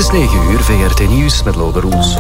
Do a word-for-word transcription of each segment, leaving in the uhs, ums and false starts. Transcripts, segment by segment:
is negen uur, V R T Nieuws met Lode Roels.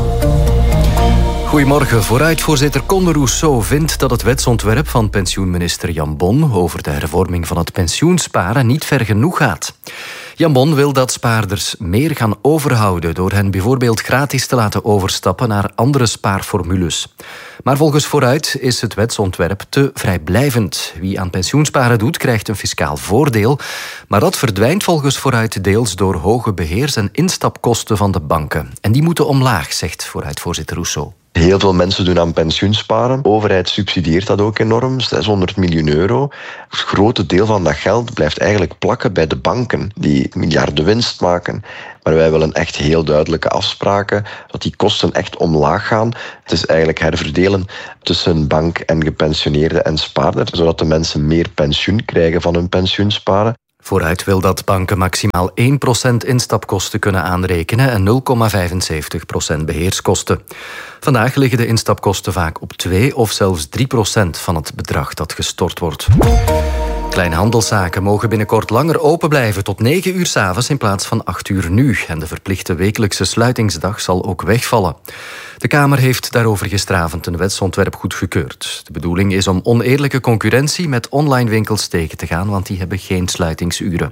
Goedemorgen. Vooruitvoorzitter Conde Rousseau vindt dat het wetsontwerp van pensioenminister Jan Bon over de hervorming van het pensioensparen niet ver genoeg gaat. Jan Bon wil dat spaarders meer gaan overhouden door hen bijvoorbeeld gratis te laten overstappen naar andere spaarformules. Maar volgens Vooruit is het wetsontwerp te vrijblijvend. Wie aan pensioensparen doet, krijgt een fiscaal voordeel. Maar dat verdwijnt volgens Vooruit deels door hoge beheers- en instapkosten van de banken. En die moeten omlaag, zegt Vooruitvoorzitter Rousseau. Heel veel mensen doen aan pensioensparen. De overheid subsidieert dat ook enorm, zeshonderd miljoen euro. Het grote deel van dat geld blijft eigenlijk plakken bij de banken, die miljarden winst maken. Maar wij willen echt heel duidelijke afspraken, dat die kosten echt omlaag gaan. Het is eigenlijk herverdelen tussen bank en gepensioneerden en spaarder, zodat de mensen meer pensioen krijgen van hun pensioensparen. Vooruit wil dat banken maximaal één procent instapkosten kunnen aanrekenen en nul komma vijfenzeventig procent beheerskosten. Vandaag liggen de instapkosten vaak op twee of zelfs drie procent van het bedrag dat gestort wordt. Kleine handelszaken mogen binnenkort langer open blijven tot negen uur 's avonds in plaats van acht uur nu. En de verplichte wekelijkse sluitingsdag zal ook wegvallen. De Kamer heeft daarover gisteravond een wetsontwerp goedgekeurd. De bedoeling is om oneerlijke concurrentie met online winkels tegen te gaan, want die hebben geen sluitingsuren.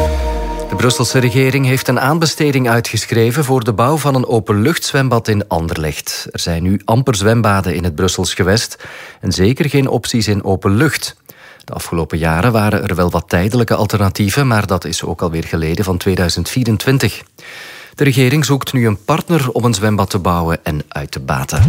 De Brusselse regering heeft een aanbesteding uitgeschreven voor de bouw van een openluchtzwembad in Anderlecht. Er zijn nu amper zwembaden in het Brussels gewest en zeker geen opties in open lucht. De afgelopen jaren waren er wel wat tijdelijke alternatieven, maar dat is ook alweer geleden van tweeduizend vierentwintig. De regering zoekt nu een partner om een zwembad te bouwen en uit te baten.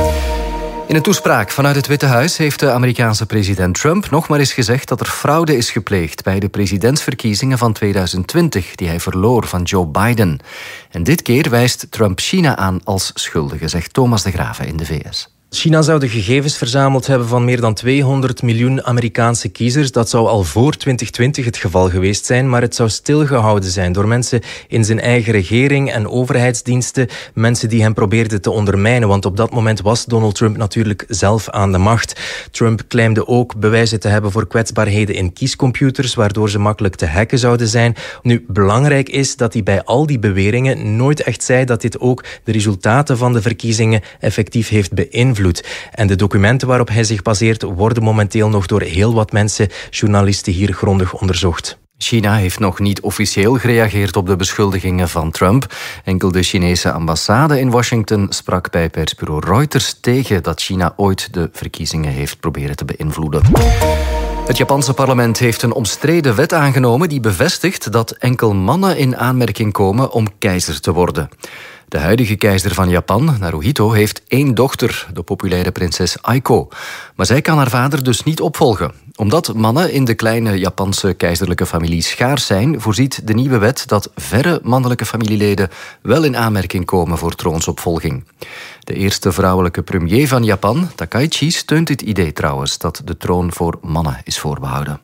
In een toespraak vanuit het Witte Huis heeft de Amerikaanse president Trump nog maar eens gezegd dat er fraude is gepleegd bij de presidentsverkiezingen van tweeduizend twintig, die hij verloor van Joe Biden. En dit keer wijst Trump China aan als schuldige, zegt Thomas de Graven in de V S. China zou de gegevens verzameld hebben van meer dan tweehonderd miljoen Amerikaanse kiezers. Dat zou al voor twintig twintig het geval geweest zijn, maar het zou stilgehouden zijn door mensen in zijn eigen regering en overheidsdiensten, mensen die hem probeerden te ondermijnen, want op dat moment was Donald Trump natuurlijk zelf aan de macht. Trump claimde ook bewijzen te hebben voor kwetsbaarheden in kiescomputers, waardoor ze makkelijk te hacken zouden zijn. Nu, belangrijk is dat hij bij al die beweringen nooit echt zei dat dit ook de resultaten van de verkiezingen effectief heeft beïnvloed. En de documenten waarop hij zich baseert worden momenteel nog door heel wat mensen, journalisten hier, grondig onderzocht. China heeft nog niet officieel gereageerd op de beschuldigingen van Trump. Enkel de Chinese ambassade in Washington sprak bij persbureau Reuters tegen dat China ooit de verkiezingen heeft proberen te beïnvloeden. Het Japanse parlement heeft een omstreden wet aangenomen die bevestigt dat enkel mannen in aanmerking komen om keizer te worden. De huidige keizer van Japan, Naruhito, heeft één dochter, de populaire prinses Aiko. Maar zij kan haar vader dus niet opvolgen. Omdat mannen in de kleine Japanse keizerlijke familie schaars zijn, voorziet de nieuwe wet dat verre mannelijke familieleden wel in aanmerking komen voor troonsopvolging. De eerste vrouwelijke premier van Japan, Takaichi, steunt dit idee trouwens, dat de troon voor mannen is voorbehouden.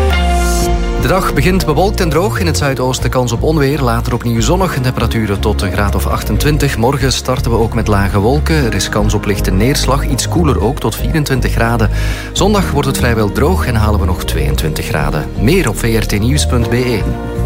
De dag begint bewolkt en droog. In het zuidoosten kans op onweer. Later opnieuw zonnig. Temperaturen tot een graad of achtentwintig. Morgen starten we ook met lage wolken. Er is kans op lichte neerslag. Iets koeler ook, tot vierentwintig graden. Zondag wordt het vrijwel droog en halen we nog tweeëntwintig graden. Meer op v r t nieuws punt b e.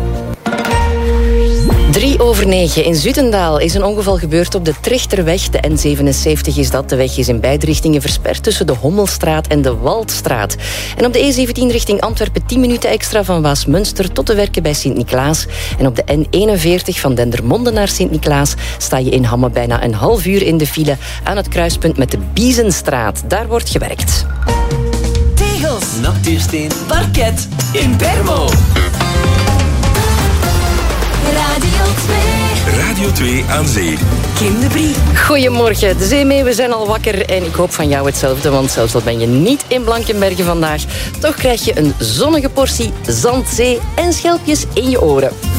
Drie over negen. In Zutendaal is een ongeval gebeurd op de Trechterweg. De N zevenenzeventig is dat. De weg is in beide richtingen versperd tussen de Hommelstraat en de Waldstraat. En op de E zeventien richting Antwerpen tien minuten extra van Waasmunster tot de Werken bij Sint-Niklaas. En op de N eenenveertig van Dendermonde naar Sint-Niklaas sta je in Hamme bijna een half uur in de file aan het kruispunt met de Biezenstraat. Daar wordt gewerkt. Tegels, natuursteen, parket, in Bermo. Radio twee. Radio twee aan zee. Kim de Brie. Goedemorgen. De zeemeeuwen zijn al wakker en ik hoop van jou hetzelfde, want zelfs al ben je niet in Blankenbergen vandaag, toch krijg je een zonnige portie zand, zee en schelpjes in je oren.